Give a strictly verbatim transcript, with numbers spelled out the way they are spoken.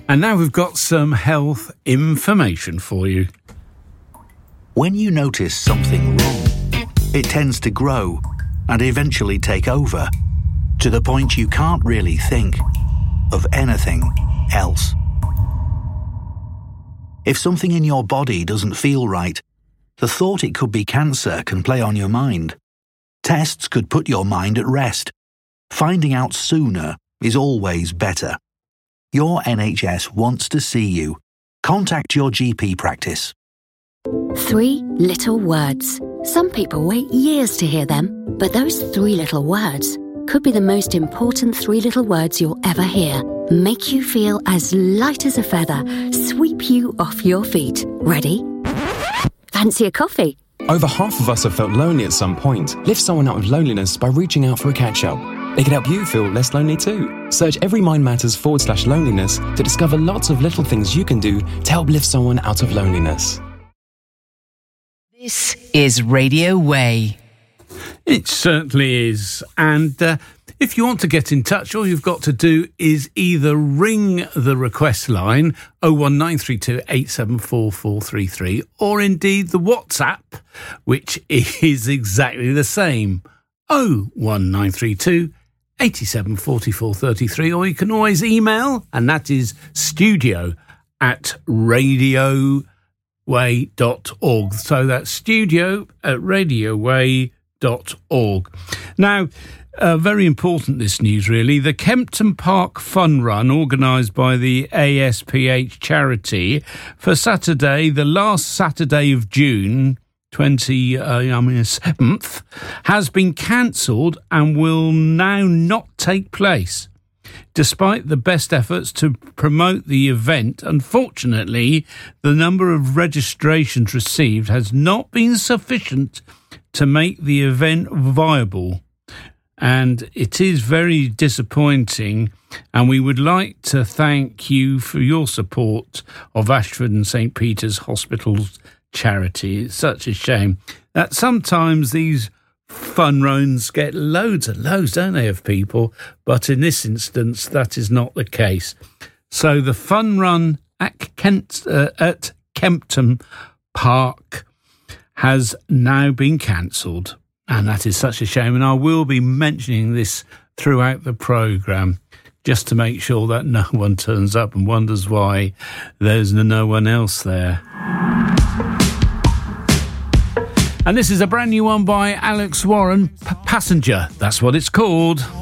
And now we've got some health information for you. When you notice something wrong, it tends to grow and eventually take over, to the point you can't really think of anything else. If something in your body doesn't feel right, the thought it could be cancer can play on your mind. Tests could put your mind at rest. Finding out sooner is always better. Your N H S wants to see you. Contact your G P practice. Three little words. Some people wait years to hear them, but those three little words could be the most important three little words you'll ever hear. Make you feel as light as a feather, sweep you off your feet. Ready? Fancy a coffee? Over half of us have felt lonely at some point. Lift someone out of loneliness by reaching out for a catch-up. They can help you feel less lonely too. Search Every Mind Matters forward slash loneliness to discover lots of little things you can do to help lift someone out of loneliness. This is Radio Way. It certainly is. And uh, if you want to get in touch, all you've got to do is either ring the request line oh one nine three two, eight seven four, four three three, or indeed the WhatsApp, which is exactly the same, oh one nine three two, eight seven four four three three, or you can always email, and that is studio at radio way dot org. So that's studio at radio way dot org. Now, uh, very important, this news really. The Kempton Park Fun Run, organised by the A S P H charity for Saturday, the last Saturday of June twenty-seventh, has been cancelled and will now not take place. Despite the best efforts to promote the event, unfortunately, the number of registrations received has not been sufficient to make the event viable. And it is very disappointing, and we would like to thank you for your support of Ashford and St Peter's Hospital's charity. It's such a shame that sometimes these fun runs get loads and loads, don't they, of people, but in this instance that is not the case. So the fun run at Kent uh, at Kempton Park has now been cancelled, and that is such a shame, and I will be mentioning this throughout the programme just to make sure that no one turns up and wonders why there's no one else there. And this is a brand new one by Alex Warren, P- Passenger. That's what it's called.